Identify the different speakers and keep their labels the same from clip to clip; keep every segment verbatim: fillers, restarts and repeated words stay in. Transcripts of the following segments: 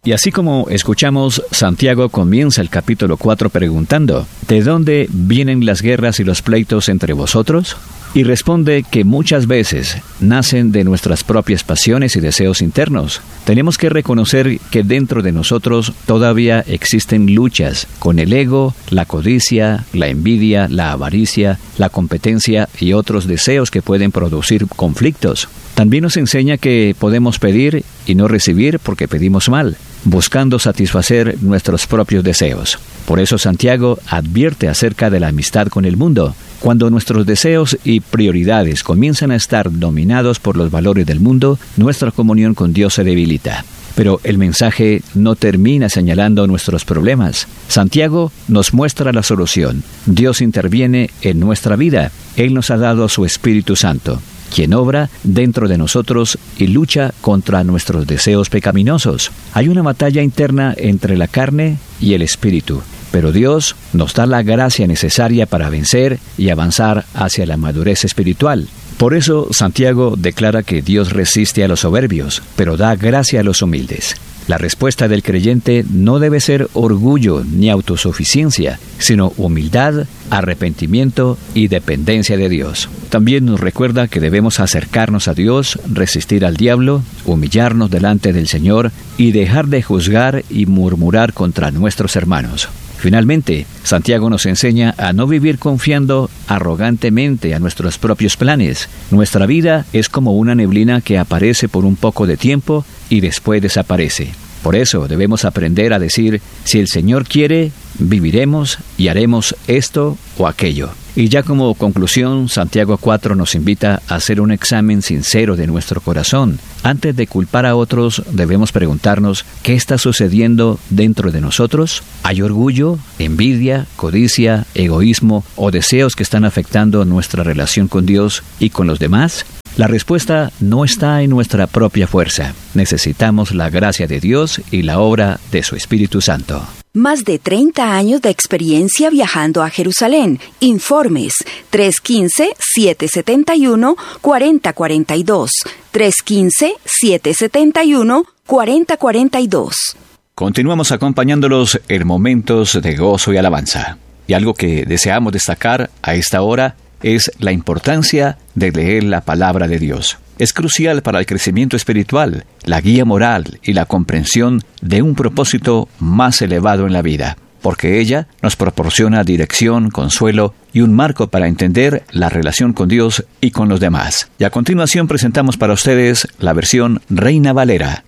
Speaker 1: Y así como escuchamos, Santiago comienza el capítulo cuatro preguntando, ¿de dónde vienen las guerras y los pleitos entre vosotros? Y responde que muchas veces nacen de nuestras propias pasiones y deseos internos. Tenemos que reconocer que dentro de nosotros todavía existen luchas con el ego, la codicia, la envidia, la avaricia, la competencia y otros deseos que pueden producir conflictos. También nos enseña que podemos pedir y no recibir porque pedimos mal, buscando satisfacer nuestros propios deseos. Por eso Santiago advierte acerca de la amistad con el mundo. Cuando nuestros deseos y prioridades comienzan a estar dominados por los valores del mundo, nuestra comunión con Dios se debilita. Pero el mensaje no termina señalando nuestros problemas. Santiago nos muestra la solución. Dios interviene en nuestra vida. Él nos ha dado su Espíritu Santo, quien obra dentro de nosotros y lucha contra nuestros deseos pecaminosos. Hay una batalla interna entre la carne y el espíritu, pero Dios nos da la gracia necesaria para vencer y avanzar hacia la madurez espiritual. Por eso Santiago declara que Dios resiste a los soberbios, pero da gracia a los humildes. La respuesta del creyente no debe ser orgullo ni autosuficiencia, sino humildad, arrepentimiento y dependencia de Dios. También nos recuerda que debemos acercarnos a Dios, resistir al diablo, humillarnos delante del Señor y dejar de juzgar y murmurar contra nuestros hermanos. Finalmente, Santiago nos enseña a no vivir confiando arrogantemente a nuestros propios planes. Nuestra vida es como una neblina que aparece por un poco de tiempo y después desaparece. Por eso debemos aprender a decir, si el Señor quiere, viviremos y haremos esto o aquello. Y ya como conclusión, Santiago cuatro nos invita a hacer un examen sincero de nuestro corazón. Antes de culpar a otros, debemos preguntarnos, ¿qué está sucediendo dentro de nosotros? ¿Hay orgullo, envidia, codicia, egoísmo o deseos que están afectando nuestra relación con Dios y con los demás? La respuesta no está en nuestra propia fuerza. Necesitamos la gracia de Dios y la obra de su Espíritu Santo.
Speaker 2: Más de treinta años de experiencia viajando a Jerusalén. Informes tres uno cinco, siete siete uno, cuatro cero cuatro dos. tres uno cinco, siete siete uno, cuatro cero cuatro dos.
Speaker 1: Continuamos acompañándolos en momentos de gozo y alabanza. Y algo que deseamos destacar a esta hora es la importancia de leer la palabra de Dios. Es crucial para el crecimiento espiritual, la guía moral y la comprensión de un propósito más elevado en la vida, porque ella nos proporciona dirección, consuelo y un marco para entender la relación con Dios y con los demás. Y a continuación presentamos para ustedes la versión Reina Valera.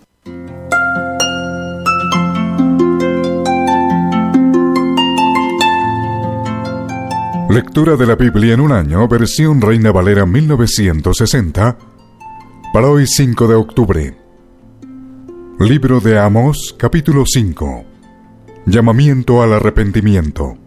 Speaker 3: Lectura de la Biblia en un año, versión Reina Valera mil novecientos sesenta, para hoy cinco de octubre. Libro de Amós, capítulo cinco. Llamamiento al arrepentimiento.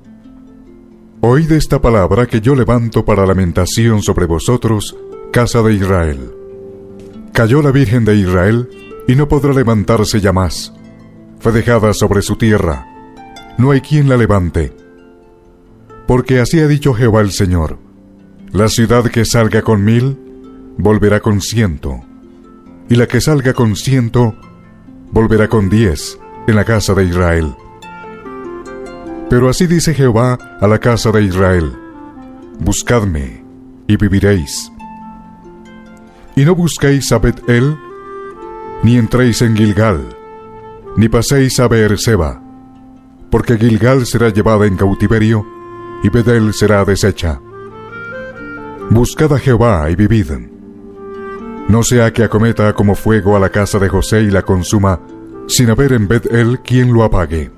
Speaker 3: Oíd esta palabra que yo levanto para lamentación sobre vosotros, casa de Israel. Cayó la Virgen de Israel, y no podrá levantarse ya más. Fue dejada sobre su tierra. No hay quien la levante. Porque así ha dicho Jehová el Señor: la ciudad que salga con mil, volverá con ciento, y la que salga con ciento, volverá con diez en la casa de Israel. Pero así dice Jehová a la casa de Israel: buscadme, y viviréis. Y no busquéis a Bet-el, ni entréis en Gilgal, ni paséis a Beerseba, porque Gilgal será llevada en cautiverio, y Bet-el será deshecha. Buscad a Jehová y vivid. No sea que acometa como fuego a la casa de José y la consuma, sin haber en Bet-el quien lo apague.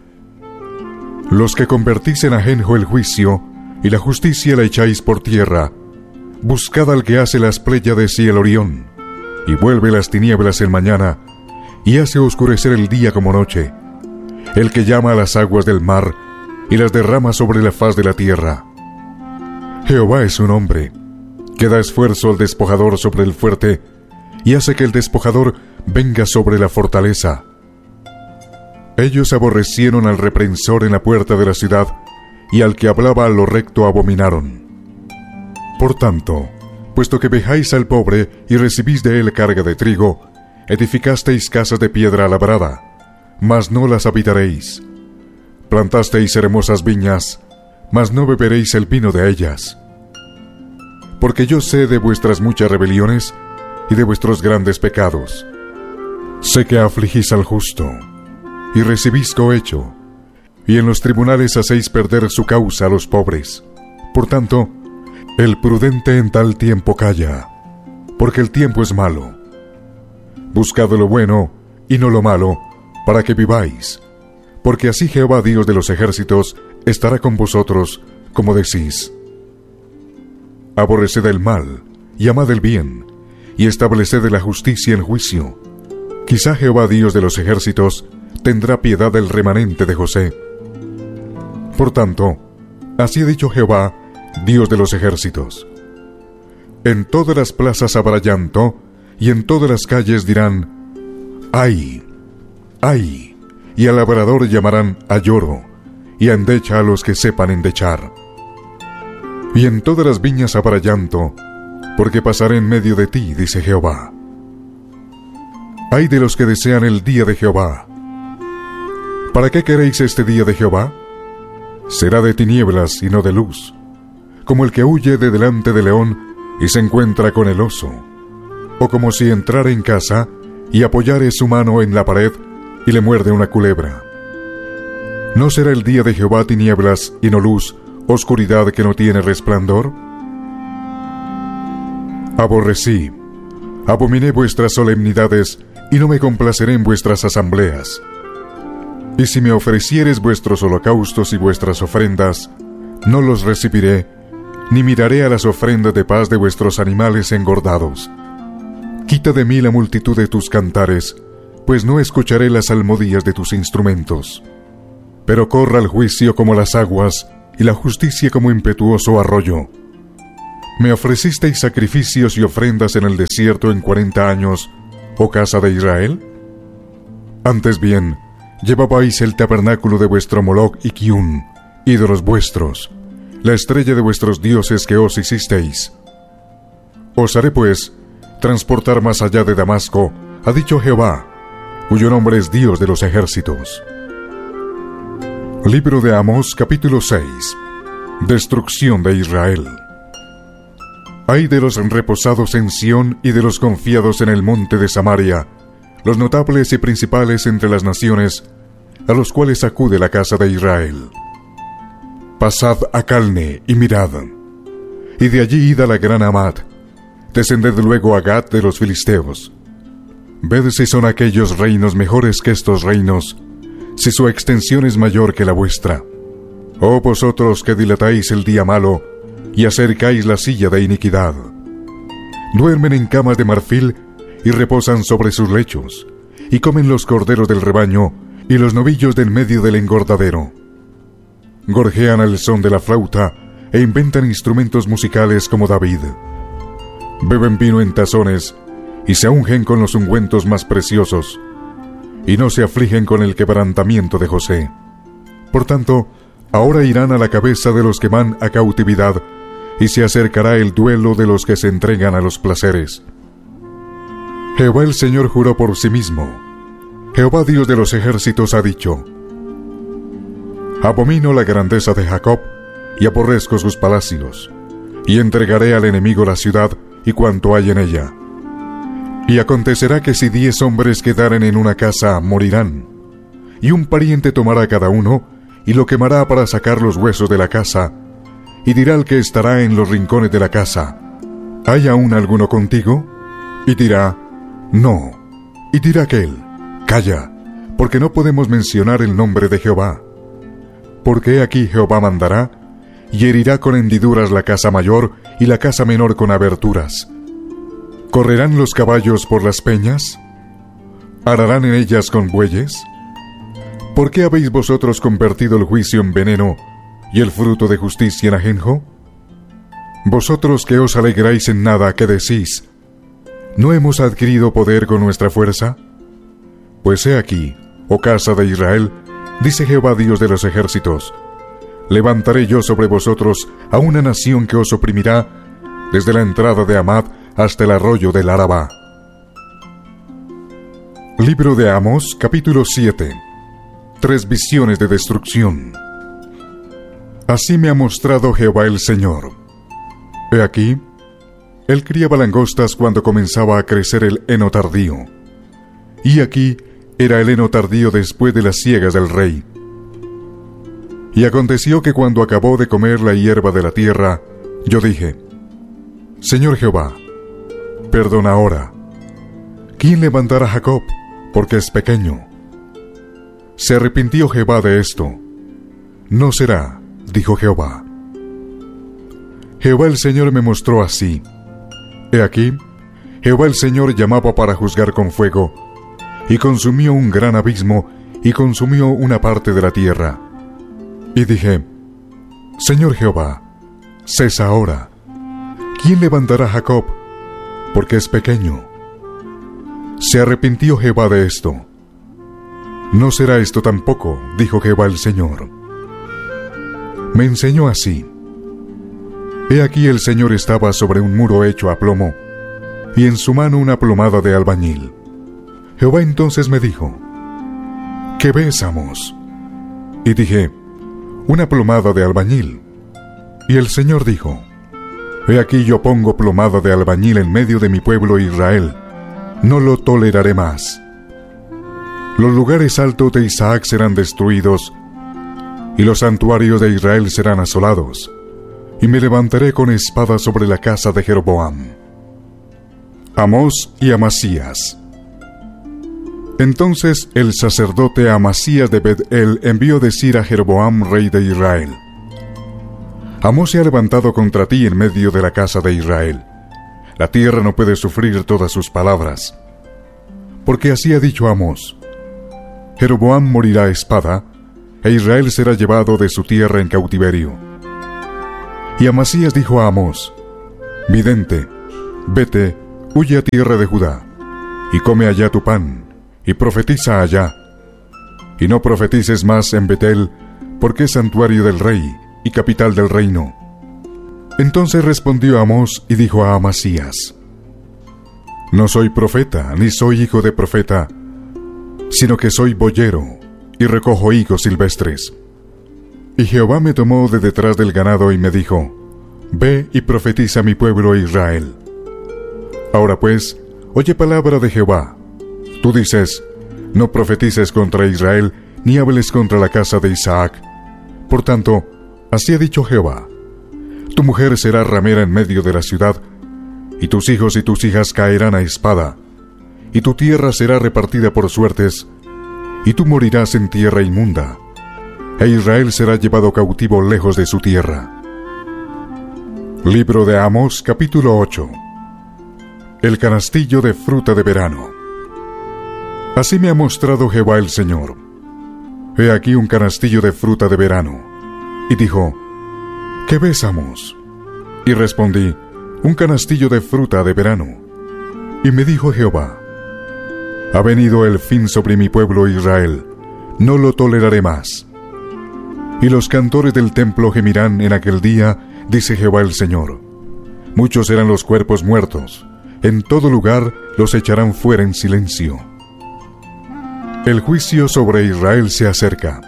Speaker 3: Los que convertís en ajenjo el juicio, y la justicia la echáis por tierra, buscad al que hace las pléyades y el Orión, y vuelve las tinieblas en mañana, y hace oscurecer el día como noche, el que llama a las aguas del mar, y las derrama sobre la faz de la tierra. Jehová es un hombre, que da esfuerzo al despojador sobre el fuerte, y hace que el despojador venga sobre la fortaleza. Ellos aborrecieron al reprensor en la puerta de la ciudad, y al que hablaba a lo recto abominaron. Por tanto, puesto que vejáis al pobre y recibís de él carga de trigo, edificasteis casas de piedra labrada, mas no las habitaréis. Plantasteis hermosas viñas, mas no beberéis el vino de ellas. Porque yo sé de vuestras muchas rebeliones y de vuestros grandes pecados. Sé que afligís al justo, y recibís cohecho, y en los tribunales hacéis perder su causa a los pobres. Por tanto, el prudente en tal tiempo calla, porque el tiempo es malo. Buscad lo bueno, y no lo malo, para que viváis, porque así Jehová Dios de los ejércitos estará con vosotros, como decís. Aborreced el mal, y amad el bien, y estableced la justicia en juicio. Quizá Jehová Dios de los ejércitos tendrá piedad del remanente de José. Por tanto, así ha dicho Jehová, Dios de los ejércitos: en todas las plazas habrá llanto, y en todas las calles dirán: ¡ay! ¡ay! Y al labrador llamarán a lloro, y a endecha a los que sepan endechar. Y en todas las viñas habrá llanto, porque pasaré en medio de ti, dice Jehová. ¡Ay de los que desean el día de Jehová! ¿Para qué queréis este día de Jehová? Será de tinieblas y no de luz, como el que huye de delante del león y se encuentra con el oso, o como si entrara en casa y apoyare su mano en la pared y le muerde una culebra. ¿No será el día de Jehová tinieblas y no luz, oscuridad que no tiene resplandor? Aborrecí, abominé vuestras solemnidades, y no me complaceré en vuestras asambleas. Y si me ofrecieres vuestros holocaustos y vuestras ofrendas, no los recibiré, ni miraré a las ofrendas de paz de vuestros animales engordados. Quita de mí la multitud de tus cantares, pues no escucharé las salmodias de tus instrumentos. Pero corra el juicio como las aguas, y la justicia como impetuoso arroyo. ¿Me ofrecisteis sacrificios y ofrendas en el desierto en cuarenta años, oh casa de Israel? Antes bien, llevabais el tabernáculo de vuestro Moloc y Kiun, ídolos vuestros, la estrella de vuestros dioses que os hicisteis. Os haré, pues, transportar más allá de Damasco, ha dicho Jehová, cuyo nombre es Dios de los ejércitos. Libro de Amós, capítulo seis. Destrucción de Israel. Ay de los reposados en Sión y de los confiados en el monte de Samaria, los notables y principales entre las naciones, a los cuales acude la casa de Israel. Pasad a Calne y mirad, y de allí id a la gran Hamat, descended luego a Gat de los filisteos. Ved si son aquellos reinos mejores que estos reinos, si su extensión es mayor que la vuestra. Oh vosotros que dilatáis el día malo, y acercáis la silla de iniquidad. Duermen en camas de marfil, y reposan sobre sus lechos, y comen los corderos del rebaño, y los novillos del medio del engordadero. Gorjean al son de la flauta, e inventan instrumentos musicales como David. Beben vino en tazones, y se ungen con los ungüentos más preciosos, y no se afligen con el quebrantamiento de José. Por tanto, ahora irán a la cabeza de los que van a cautividad, y se acercará el duelo de los que se entregan a los placeres. Jehová el Señor juró por sí mismo. Jehová Dios de los ejércitos ha dicho: abomino la grandeza de Jacob, y aborrezco sus palacios, y entregaré al enemigo la ciudad y cuanto hay en ella. Y acontecerá que si diez hombres quedaren en una casa, morirán, y un pariente tomará cada uno, y lo quemará para sacar los huesos de la casa, y dirá al que estará en los rincones de la casa: ¿hay aún alguno contigo? Y dirá: no. Y dirá aquel: calla, porque no podemos mencionar el nombre de Jehová. Porque aquí Jehová mandará, y herirá con hendiduras la casa mayor, y la casa menor con aberturas. ¿Correrán los caballos por las peñas? ¿Ararán en ellas con bueyes? ¿Por qué habéis vosotros convertido el juicio en veneno, y el fruto de justicia en ajenjo? Vosotros que os alegráis en nada, ¿qué decís? ¿No hemos adquirido poder con nuestra fuerza? Pues he aquí, oh casa de Israel, dice Jehová Dios de los ejércitos: levantaré yo sobre vosotros a una nación que os oprimirá, desde la entrada de Hamat hasta el arroyo del Arabá. Libro de Amós, capítulo siete. tres visiones de destrucción. Así me ha mostrado Jehová el Señor. He aquí, él criaba langostas cuando comenzaba a crecer el heno tardío. Y aquí era el heno tardío después de las siegas del rey. Y aconteció que cuando acabó de comer la hierba de la tierra, yo dije: Señor Jehová, perdona ahora. ¿Quién levantará a Jacob? Porque es pequeño. Se arrepintió Jehová de esto. No será, dijo Jehová. Jehová el Señor me mostró así. He aquí, Jehová el Señor llamaba para juzgar con fuego, y consumió un gran abismo, y consumió una parte de la tierra. Y dije: Señor Jehová, cesa ahora. ¿Quién levantará a Jacob? Porque es pequeño. Se arrepintió Jehová de esto. No será esto tampoco, dijo Jehová el Señor. Me enseñó así. He aquí el Señor estaba sobre un muro hecho a plomo, y en su mano una plomada de albañil. Jehová entonces me dijo: ¿Qué ves, Amós? Y dije: Una plomada de albañil. Y el Señor dijo: He aquí yo pongo plomada de albañil en medio de mi pueblo Israel. No lo toleraré más. Los lugares altos de Isaac serán destruidos, y los santuarios de Israel serán asolados, y me levantaré con espada sobre la casa de Jeroboam. Amós y Amasías. Entonces el sacerdote Amasías de Bet-el envió decir a Jeroboam, rey de Israel: Amós se ha levantado contra ti en medio de la casa de Israel. La tierra no puede sufrir todas sus palabras. Porque así ha dicho Amós: Jeroboam morirá a espada, e Israel será llevado de su tierra en cautiverio. Y Amasías dijo a Amós: Vidente, vete, huye a tierra de Judá, y come allá tu pan, y profetiza allá. Y no profetices más en Bet-el, porque es santuario del rey, y capital del reino. Entonces respondió Amós y dijo a Amasías: No soy profeta, ni soy hijo de profeta, sino que soy boyero, y recojo higos silvestres. Y Jehová me tomó de detrás del ganado y me dijo: Ve y profetiza a mi pueblo Israel. Ahora pues, oye palabra de Jehová. Tú dices: No profetices contra Israel, ni hables contra la casa de Isaac. Por tanto, así ha dicho Jehová: Tu mujer será ramera en medio de la ciudad, y tus hijos y tus hijas caerán a espada, y tu tierra será repartida por suertes, y tú morirás en tierra inmunda, e Israel será llevado cautivo lejos de su tierra. Libro de Amós, capítulo ocho. El canastillo de fruta de verano. Así me ha mostrado Jehová el Señor. He aquí un canastillo de fruta de verano. Y dijo: ¿Qué ves, Amós? Y respondí: Un canastillo de fruta de verano. Y me dijo Jehová: Ha venido el fin sobre mi pueblo Israel, no lo toleraré más. Y los cantores del templo gemirán en aquel día, dice Jehová el Señor. Muchos serán los cuerpos muertos, en todo lugar los echarán fuera en silencio. El juicio sobre Israel se acerca.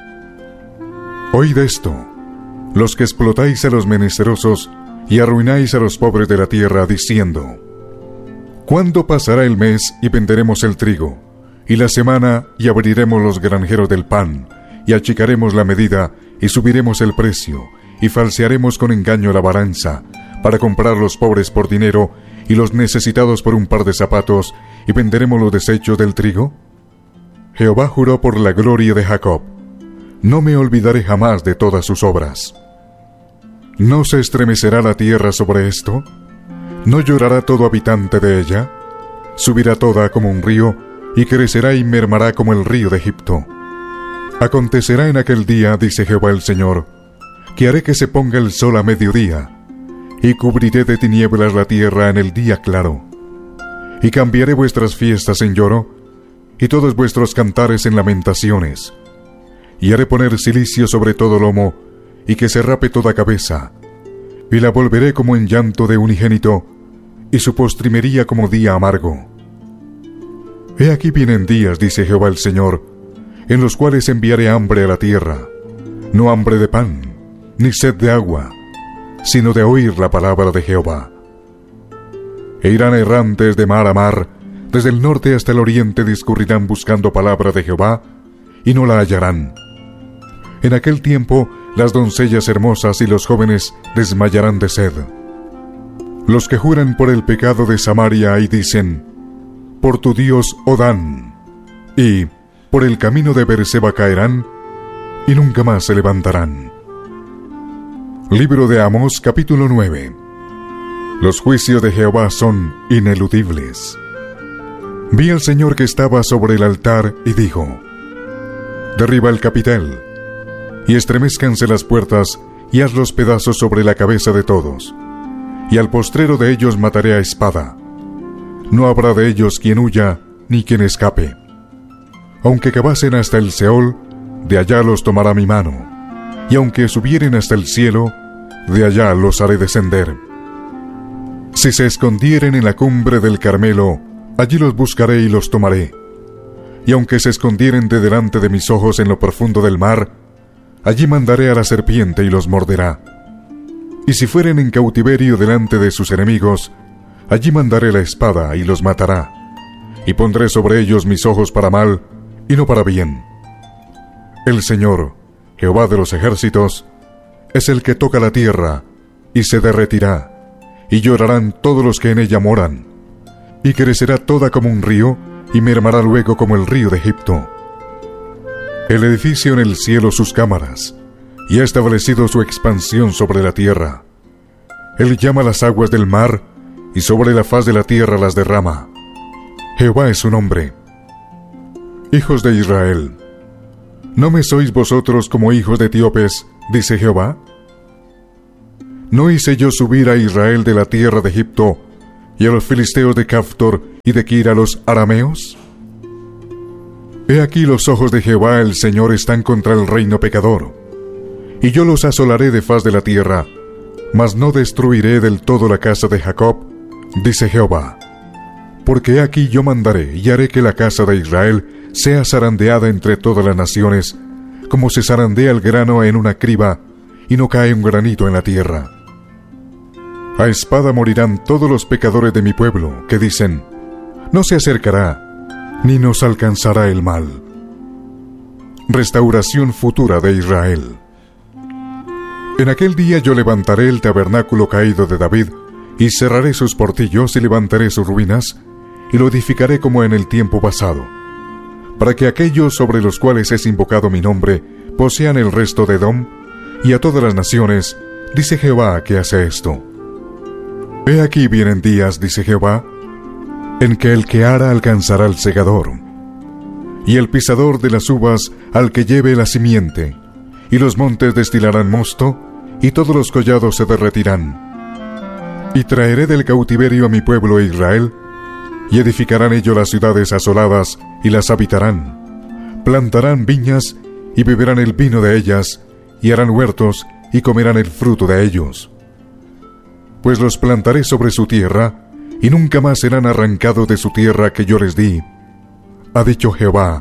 Speaker 3: Oíd esto, los que explotáis a los menesterosos y arruináis a los pobres de la tierra, diciendo: ¿Cuándo pasará el mes y venderemos el trigo, y la semana y abriremos los granjeros del pan, y achicaremos la medida, y subiremos el precio, y falsearemos con engaño la balanza, para comprar los pobres por dinero, y los necesitados por un par de zapatos, y venderemos los desechos del trigo? Jehová juró por la gloria de Jacob: No me olvidaré jamás de todas sus obras. ¿No se estremecerá la tierra sobre esto? ¿No llorará todo habitante de ella? Subirá toda como un río, y crecerá y mermará como el río de Egipto. Acontecerá en aquel día, dice Jehová el Señor, que haré que se ponga el sol a mediodía, y cubriré de tinieblas la tierra en el día claro. Y cambiaré vuestras fiestas en lloro, y todos vuestros cantares en lamentaciones. Y haré poner cilicio sobre todo lomo, y que se rape toda cabeza, y la volveré como en llanto de unigénito, y su postrimería como día amargo. He aquí vienen días, dice Jehová el Señor, en los cuales enviaré hambre a la tierra, no hambre de pan, ni sed de agua, sino de oír la palabra de Jehová. E irán errantes de mar a mar, desde el norte hasta el oriente discurrirán buscando palabra de Jehová, y no la hallarán. En aquel tiempo las doncellas hermosas y los jóvenes desmayarán de sed. Los que juran por el pecado de Samaria y dicen, por tu Dios, oh Dan, y por el camino de Beerseba caerán, y nunca más se levantarán. Libro de Amós, capítulo nueve. Los juicios de Jehová son ineludibles. Vi al Señor que estaba sobre el altar y dijo, derriba el capitel, y estremezcanse las puertas, y haz los pedazos sobre la cabeza de todos, y al postrero de ellos mataré a espada. No habrá de ellos quien huya, ni quien escape. Aunque cavasen hasta el Seol, de allá los tomará mi mano, y aunque subieren hasta el cielo, de allá los haré descender. Si se escondieren en la cumbre del Carmelo, allí los buscaré y los tomaré. Y aunque se escondieren de delante de mis ojos en lo profundo del mar, allí mandaré a la serpiente y los morderá. Y si fueren en cautiverio delante de sus enemigos, allí mandaré la espada y los matará. Y pondré sobre ellos mis ojos para mal, y no para bien. El Señor, Jehová de los ejércitos, es el que toca la tierra, y se derretirá, y llorarán todos los que en ella moran, y crecerá toda como un río, y mermará luego como el río de Egipto. El edificio en el cielo sus cámaras, y ha establecido su expansión sobre la tierra. Él llama las aguas del mar, y sobre la faz de la tierra las derrama. Jehová es su nombre. Hijos de Israel, ¿no me sois vosotros como hijos de etíopes, dice Jehová? ¿No hice yo subir a Israel de la tierra de Egipto, y a los filisteos de Caftor y de Kir a los arameos? He aquí los ojos de Jehová el Señor están contra el reino pecador, y yo los asolaré de faz de la tierra, mas no destruiré del todo la casa de Jacob, dice Jehová. Porque he aquí yo mandaré y haré que la casa de Israel sea zarandeada entre todas las naciones, como se zarandea el grano en una criba, y no cae un granito en la tierra. A espada morirán todos los pecadores de mi pueblo, que dicen, no se acercará, ni nos alcanzará el mal. Restauración futura de Israel. En aquel día yo levantaré el tabernáculo caído de David, y cerraré sus portillos y levantaré sus ruinas, y lo edificaré como en el tiempo pasado, para que aquellos sobre los cuales es invocado mi nombre posean el resto de Edom, y a todas las naciones, dice Jehová que hace esto. He aquí vienen días, dice Jehová, en que el que ara alcanzará al segador, y el pisador de las uvas al que lleve la simiente, y los montes destilarán mosto, y todos los collados se derretirán. Y traeré del cautiverio a mi pueblo Israel, y edificarán ellos las ciudades asoladas, y las habitarán. Plantarán viñas, y beberán el vino de ellas, y harán huertos, y comerán el fruto de ellos. Pues los plantaré sobre su tierra, y nunca más serán arrancados de su tierra que yo les di, ha dicho Jehová,